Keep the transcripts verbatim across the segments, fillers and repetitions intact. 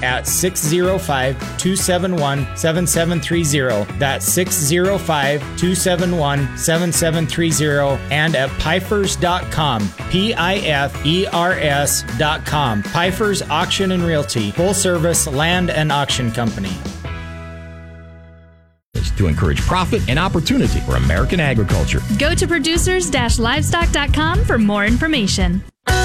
at six oh five, two seven one, seven seven three oh. That's six oh five, two seven one, seven seven three oh, and at pifers dot com, P I F E R S dot com. Pifers Auction and Realty, full service land and auction company. To encourage profit and opportunity for American agriculture. Go to producers dash livestock dot com for more information.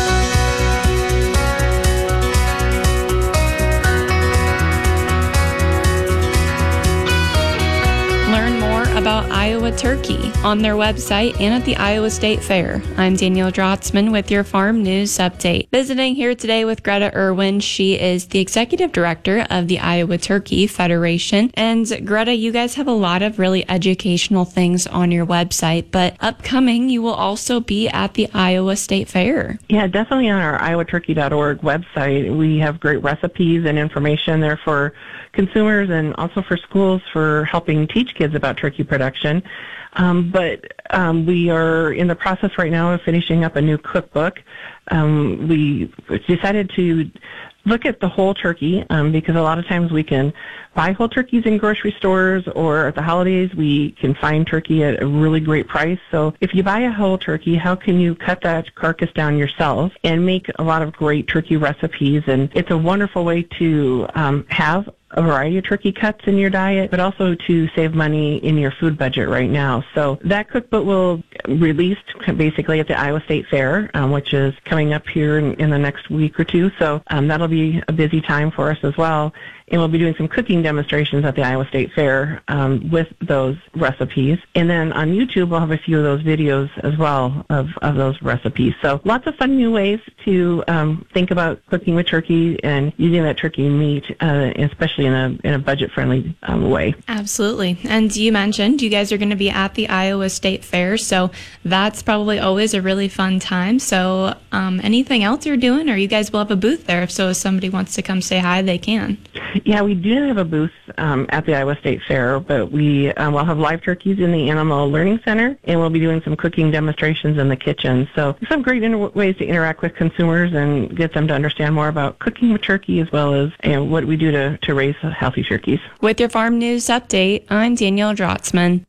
Learn more about Iowa turkey on their website and at the Iowa State Fair. I'm Danielle Drotzman with your Farm News Update. Visiting here today with Greta Irwin. She is the Executive Director of the Iowa Turkey Federation. And Greta, you guys have a lot of really educational things on your website, but upcoming you will also be at the Iowa State Fair. Yeah, definitely on our iowa turkey dot org website. We have great recipes and information there for consumers and also for schools for helping teach kids about turkey production. Um, but um, we are in the process right now of finishing up a new cookbook. Um, we decided to look at the whole turkey um, because a lot of times we can buy whole turkeys in grocery stores, or at the holidays we can find turkey at a really great price. So if you buy a whole turkey, how can you cut that carcass down yourself and make a lot of great turkey recipes? And it's a wonderful way to um, have a variety of turkey cuts in your diet, but also to save money in your food budget right now. So that cookbook will released basically at the Iowa State Fair, um, which is coming up here in, in the next week or two. So um, that'll be a busy time for us as well. And we'll be doing some cooking demonstrations at the Iowa State Fair um, with those recipes. And then on YouTube, we'll have a few of those videos as well of, of those recipes. So lots of fun new ways to um, think about cooking with turkey and using that turkey meat, uh, especially in a, in a budget-friendly um, way. Absolutely. And you mentioned you guys are going to be at the Iowa State Fair, so that's probably always a really fun time. So um, anything else you're doing, or you guys will have a booth there? If so, if somebody wants to come say hi, they can. Yeah, we do have a booth um, at the Iowa State Fair, but we um, will have live turkeys in the Animal Learning Center, and we'll be doing some cooking demonstrations in the kitchen. So some great inter- ways to interact with consumers and get them to understand more about cooking with turkey, as well as you know, what we do to, to raise healthy turkeys. With your Farm News Update, I'm Danielle Drotzman.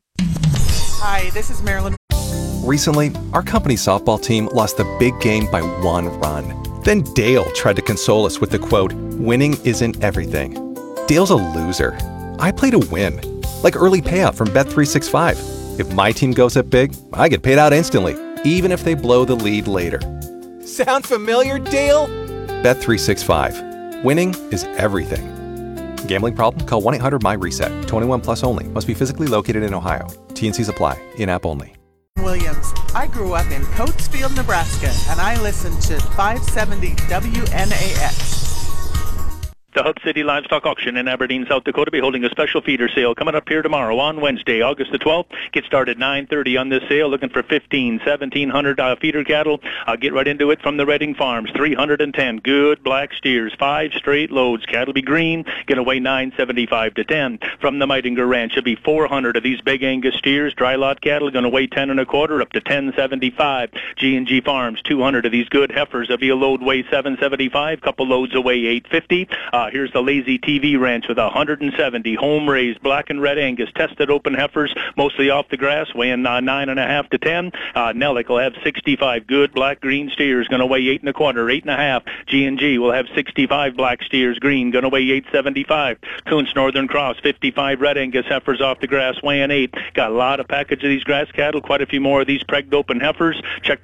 Hi, this is Marilyn. Recently, our company's softball team lost the big game by one run. Then Dale tried to console us with the quote, "Winning isn't everything." Dale's a loser. I play to win, like early payout from Bet three sixty-five. If my team goes up big, I get paid out instantly, even if they blow the lead later. Sound familiar, Dale? Bet three sixty-five. Winning is everything. Gambling problem? Call one eight hundred M Y reset. twenty-one plus only. Must be physically located in Ohio. T and Cs apply. In-app only. Williams. I grew up in Coatesville, Nebraska, and I listened to five seventy W N A X. The Hub City Livestock Auction in Aberdeen, South Dakota, be holding a special feeder sale coming up here tomorrow on Wednesday, August the twelfth. Get started at nine thirty on this sale, looking for fifteen, seventeen hundred uh, feeder cattle. I'll get right into it from the Redding Farms. three hundred ten good black steers, five straight loads. Cattle be green, gonna weigh nine seventy-five to ten. From the Meitinger Ranch, it'll be four hundred of these big Angus steers. Dry lot cattle gonna weigh ten and a quarter up to ten seventy-five. G and G Farms, two hundred of these good heifers. There'll be a load weigh seven seventy-five. Couple loads will weigh eight fifty. Uh, here's the Lazy T V Ranch with one hundred seventy home-raised black and red Angus tested open heifers, mostly off the grass, weighing uh, nine and a half to ten. Uh, Nellick will have sixty-five good black-green steers, going to weigh eight and a quarter, eight and a half. G and G will have sixty-five black steers, green, going to weigh eight seventy-five. Kuntz Northern Cross, fifty-five red Angus heifers off the grass, weighing eight. Got a lot of package of these grass cattle, quite a few more of these pregged open heifers. Check